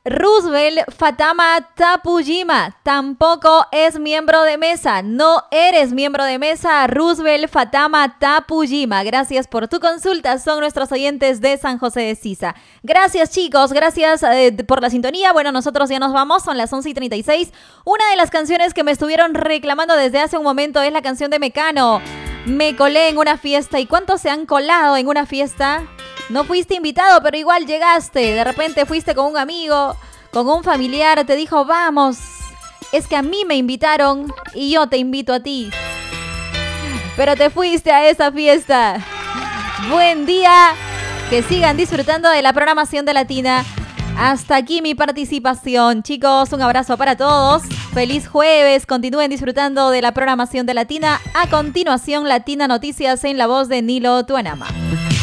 Roosevelt Fatama Tapujima tampoco es miembro de mesa. No eres miembro de mesa, Roosevelt Fatama Tapujima. Gracias por tu consulta. Son nuestros oyentes de San José de Sisa. Gracias, chicos. Gracias por la sintonía. Bueno, nosotros ya nos vamos. Son las 11:36. Una de las canciones que me estuvieron reclamando desde hace un momento es la canción de Mecano. Me colé en una fiesta. ¿Y cuántos se han colado en una fiesta? No fuiste invitado, pero igual llegaste. De repente fuiste con un amigo, con un familiar. Te dijo, vamos. Es que a mí me invitaron y yo te invito a ti. Pero te fuiste a esa fiesta. Buen día. Que sigan disfrutando de la programación de Latina. Hasta aquí mi participación. Chicos, un abrazo para todos. Feliz jueves. Continúen disfrutando de la programación de Latina. A continuación, Latina Noticias en la voz de Nilo Tuanama.